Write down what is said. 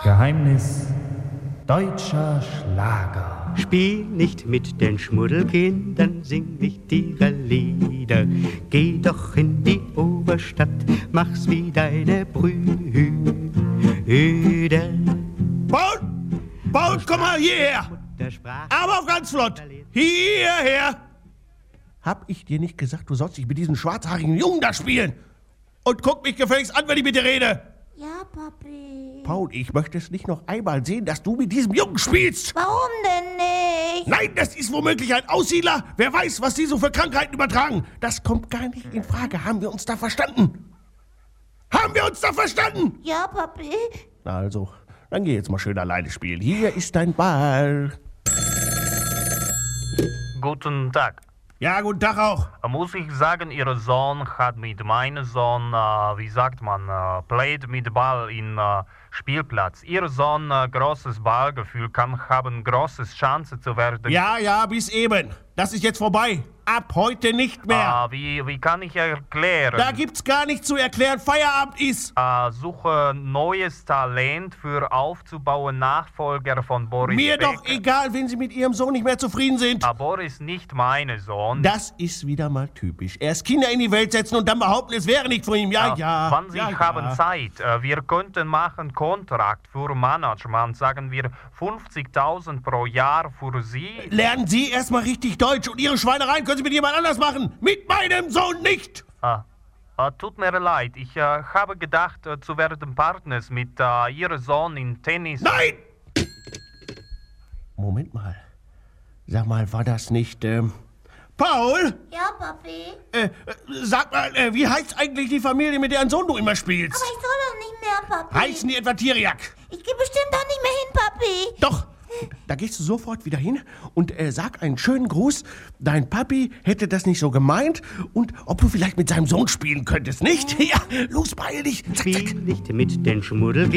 Geheimnis deutscher Schlager. Spiel nicht mit den Schmuddelkindern, sing nicht ihre Lieder. Geh doch in die Oberstadt, mach's wie deine Brüder. Paul! Paul, komm mal hierher! Aber auf ganz flott! Hierher! Hab ich dir nicht gesagt, du sollst dich mit diesem schwarzhaarigen Jungen da spielen? Und guck mich gefälligst an, wenn ich mit dir rede! Ja, Papi. Paul, ich möchte es nicht noch einmal sehen, dass du mit diesem Jungen spielst! Warum denn nicht? Nein, das ist womöglich ein Aussiedler! Wer weiß, was die so für Krankheiten übertragen! Das kommt gar nicht in Frage. Haben wir uns da verstanden? Haben wir uns da verstanden? Ja, Papi. Na also, dann geh jetzt mal schön alleine spielen. Hier ist dein Ball. Guten Tag. Ja, guten Tag auch. Muss ich sagen, Ihr Sohn hat mit meinem Sohn, played mit Ball in Spielplatz. Ihr Sohn, großes Ballgefühl, kann haben großes Chance zu werden. Ja, bis eben. Das ist jetzt vorbei. Ab heute nicht mehr. Wie kann ich erklären? Da gibt's gar nichts zu erklären. Feierabend ist. Suche neues Talent für aufzubauen Nachfolger von Boris Mir Becker. doch egal, wenn Sie mit Ihrem Sohn nicht mehr zufrieden sind. Boris nicht mein Sohn. Das ist wieder mal typisch. Erst Kinder in die Welt setzen und dann behaupten, es wäre nicht von ihm. Ja. Wann Sie haben Zeit, wir könnten machen Kontrakt für Management, sagen wir 50.000 pro Jahr für Sie. Lernen Sie erstmal richtig Deutsch und Ihre Schweinereien können Sie mit jemand anders machen. Mit meinem Sohn nicht. Tut mir leid, ich habe gedacht, zu werden Partners mit Ihrem Sohn in Tennis. Nein! Moment mal. Sag mal, war das nicht, Paul? Ja, Papi. Sag mal, wie heißt eigentlich die Familie, mit deren Sohn du immer spielst? Aber ich soll doch nicht mehr, Papi. Heißen die etwa Tiriak? Ich gehe bestimmt doch nicht mehr hin, Papi. Doch. Da gehst du sofort wieder hin und sag einen schönen Gruß. Dein Papi hätte das nicht so gemeint und ob du vielleicht mit seinem Sohn spielen könntest, nicht? Ja, los, beeil dich. Zack, zack. Spiel nicht mit den Schmuddelkindern.